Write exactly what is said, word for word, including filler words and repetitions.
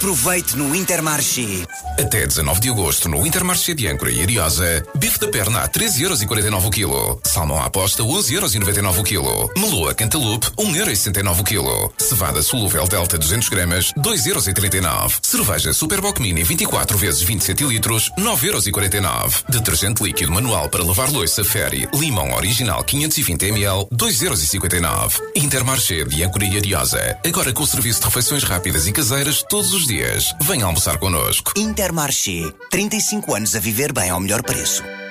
Aproveite no Intermarché. Até dezanove de agosto no Intermarché de Âncora e Ariosa, bife da perna a treze euros e quarenta e nove o quilo. Salmão à aposta onze euros e noventa e nove o quilo. Meloa Cantaloupe um euro e sessenta e nove o quilo. Cevada solúvel Delta duzentos gramas dois euros e trinta e nove. Cerveja Superboc Mini vinte e quatro vezes vinte centilitros nove euros e quarenta e nove. Detergente líquido manual para lavar louça Fairy Limão Original quinhentos e vinte mililitros dois euros e cinquenta e nove. Intermarché de Âncora e Ariosa, agora com o serviço de refeições rápidas e caseiras todos os dias. Venha almoçar connosco. Intermarché. trinta e cinco anos a viver bem ao melhor preço.